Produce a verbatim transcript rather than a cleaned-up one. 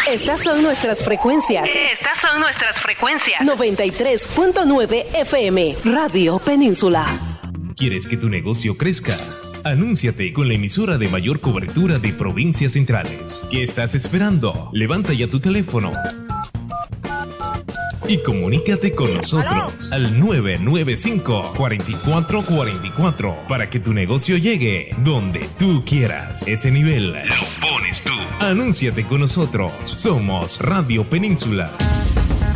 Estas son nuestras frecuencias. Estas son nuestras frecuencias. noventa y tres punto nueve F M, Radio Península. ¿Quieres que tu negocio crezca? Anúnciate con la emisora de mayor cobertura de provincias centrales. ¿Qué estás esperando? Levanta ya tu teléfono y comunícate con nosotros al nueve nueve cinco, cuatro cuatro cuatro cuatro para que tu negocio llegue donde tú quieras. Ese nivel lo pones tú. Anúnciate con nosotros. Somos Radio Península.